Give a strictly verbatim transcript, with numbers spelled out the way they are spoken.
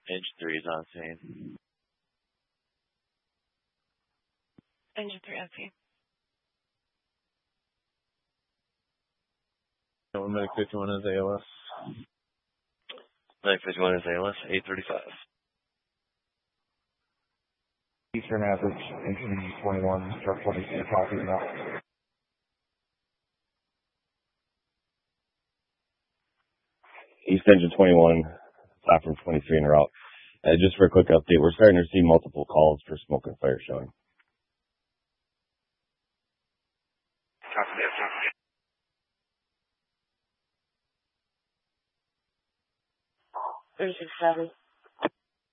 Engine three is on scene. Engine three on scene. Medic fifty-one is A L S. Medic fifty-one is A L S, eight thirty-five. Eastern average, engine twenty-one, start twenty-two, talking now. East engine twenty-one, platform twenty-three en route. Uh, just for a quick update, we're starting to receive multiple calls for smoke and fire showing. thirty-six seven.